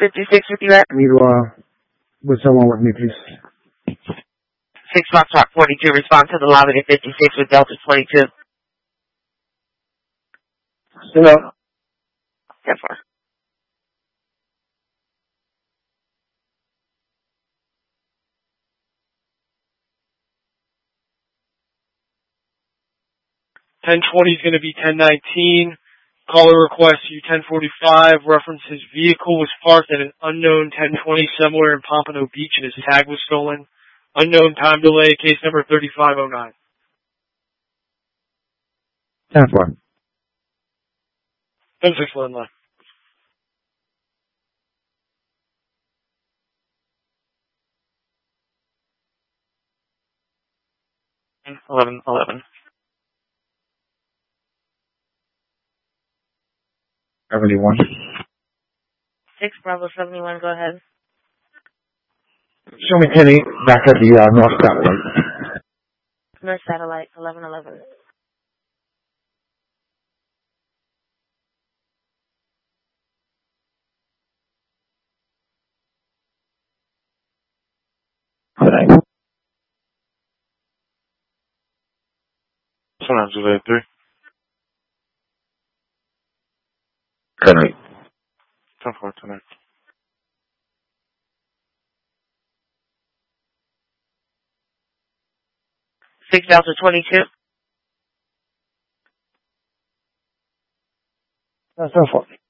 56 with you at? I need with someone with me, please. 6 Foxtrot 42, respond to the lobby at 56 with Delta 22. Hello. Yes, sir. $10.20 is going to be $10.19. Caller requests you $10.45. Reference his vehicle was parked at an unknown $10.20 somewhere in Pompano Beach and his tag was stolen. Unknown time delay, case number 3509. 10-4. 10-6 line. 1111. 71. 6 Bravo 71, go ahead. Show me Penny back at the North Satellite. North Satellite, 1111. Okay. 3. Currently. 10-4 tonight. Six Delta 22. That's 10-4.